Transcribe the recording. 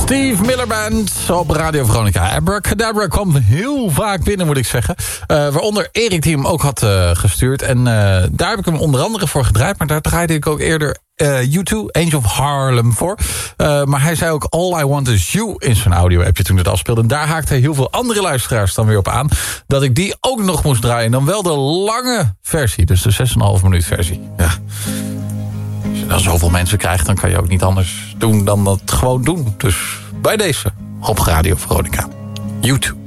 Steve Miller Band op Radio Veronica. Abracadabra kwam heel vaak binnen, moet ik zeggen. Waaronder Erik, die hem ook had gestuurd. En daar heb ik hem onder andere voor gedraaid. Maar daar draaide ik ook eerder U2, Angel of Harlem voor. Maar hij zei ook All I Want Is You in zijn audio-appje toen het afspeelde. En daar haakte heel veel andere luisteraars dan weer op aan. Dat ik die ook nog moest draaien. Dan wel de lange versie. Dus de 6,5 minuut versie. Ja. Als je dan zoveel mensen krijgt, dan kan je ook niet anders doen dan dat gewoon doen. Dus bij deze op Radio Veronica. U2.